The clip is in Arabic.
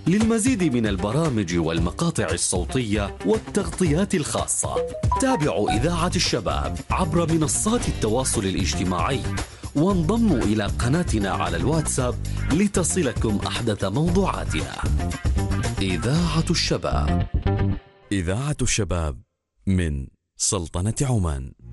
للمزيد من البرامج والمقاطع الصوتية والتغطيات الخاصة تابعوا إذاعة الشباب عبر منصات التواصل الاجتماعي، وانضموا إلى قناتنا على الواتساب لتصلكم أحدث موضوعاتنا. إذاعة الشباب. إذاعة الشباب من سلطنة عمان.